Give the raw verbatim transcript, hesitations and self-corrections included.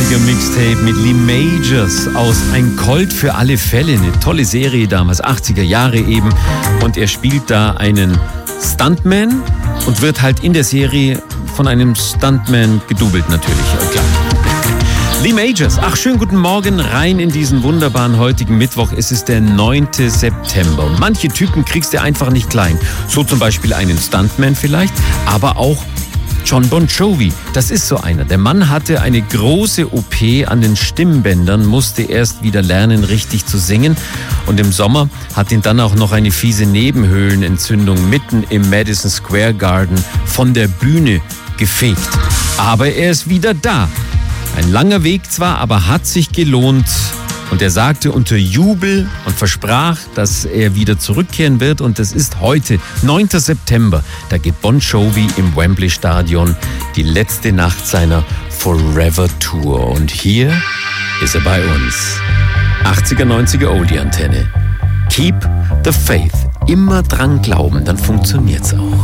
Mixtape mit Lee Majors aus Ein Colt für alle Fälle. Eine tolle Serie damals, achtziger Jahre eben. Und er spielt da einen Stuntman und wird halt in der Serie von einem Stuntman gedoubelt natürlich, klar. Lee Majors, ach schönen guten Morgen rein in diesen wunderbaren heutigen Mittwoch. Es ist der neunte September. Manche Typen kriegst du einfach nicht klein. So zum Beispiel einen Stuntman vielleicht, aber auch Jon Bon Jovi, das ist so einer. Der Mann hatte eine große O P an den Stimmbändern, musste erst wieder lernen, richtig zu singen. Und im Sommer hat ihn dann auch noch eine fiese Nebenhöhlenentzündung mitten im Madison Square Garden von der Bühne gefegt. Aber er ist wieder da. Ein langer Weg zwar, aber hat sich gelohnt. Und er sagte unter Jubel und versprach, dass er wieder zurückkehren wird. Und das ist heute, neunter September. Da geht Bon Jovi im Wembley Stadion die letzte Nacht seiner Forever Tour. Und hier ist er bei uns. achtziger, neunziger Oldie-Antenne. Keep the faith. Immer dran glauben, dann funktioniert's auch.